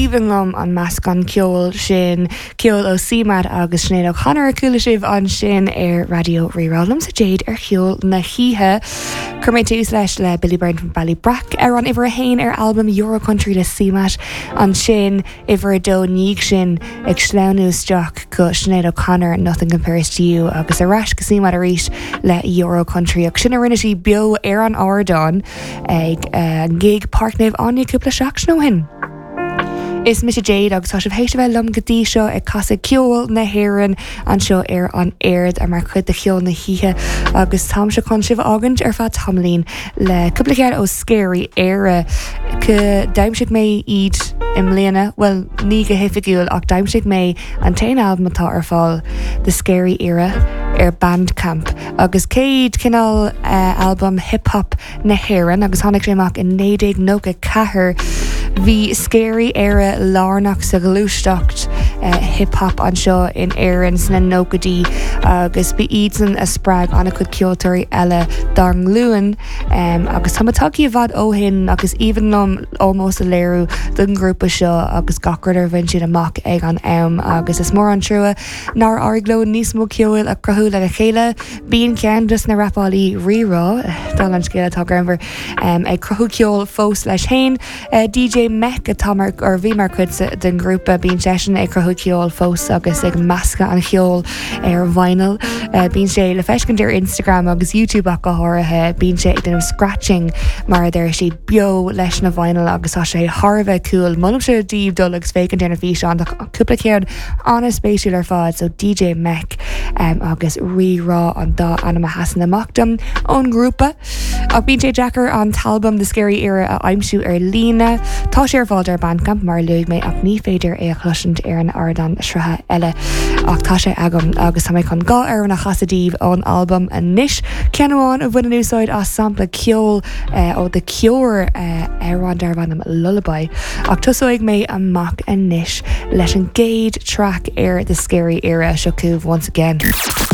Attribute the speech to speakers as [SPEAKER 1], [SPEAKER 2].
[SPEAKER 1] even lom an measc an ceol sin ceol ó Simad agus Sinead O'Connor cúla sibh an sin Radio Rirálum sa Jade ceol na híthe Curmid tús leis le Billy Byrne from Ballybrack an iver a hain album Euro Country le Simad an sin iver do níg sin ag sleanústeach go Sinead O'Connor Nothing Compares to You agus a ras go Simad a rís le Euro Country ag sin a rinne sí bio an ádáin ag gig Parknave Anya cúpla seach nó hin. Is mis Jade agus tá sibh héiste bheith lom gotí seo ag casa ceol na hhéireann an seo an aird a mar chud de cheol na híthe agus tám se chun sibh agant fa tamlín le cúplacéad ó Scary Éire go daimsigh mé iad im léana well ní go hifigiúil ach daimsigh mé an tain album atá ar fáil The Scary Éire Bandcamp agus céad cinál album hip-hop na hhéireann agus tháinig sé amach in 1994 Bhí Scary Éire lárnach sa glúisteacht hip-hop an seo in éireann sna nógadí agus bí iad san a sppraag anna chud ceoltóirí eile darn luúin agus tátaí a bhd óhin agus even lom almost a léirú don grúpa seo agus gacrad bhain siad amach ag an am agus is mór an trua nar argló níos mó ceil a crothú le a chéile bíon cean just na rapálaí rirá dal an scéile tá granmhar ag crothú ceol fós leis hain DJ Mech a tamar or bhí mar chud den grúpa bíon session ag crothú ceol fós agus ag measca an cheol vinyl bíon sé le feiscin ar Instagram agus YouTube ach go háirithe bíon sé ag denm scratching mar d si bio leis na vinyl agus tá sé Harbheith cool manm sé díobh dul agus fécin déna bhí se an cúpla céad anna spéisiúil ar fád so DJ Mech agus rirá an dá anna hasan amachtam ón grúpa ach bíon sé Jackar an talbum The Scary Éire a aimsú ar lína tá sé ar fáidir Bandcamp mar luigh mé ach ní féidir é a chluisint ar an ardan srutha eile ach tá sé agam agus tá mé chun gá ar na chasadíh ón album a níis ceanháin a bhuiine úsáid as sampla ceol ó de ceor arán darbannam lullaby ach tusáid mé amach a níis leis an gauge track ar The Scary Éire seo cúh once again.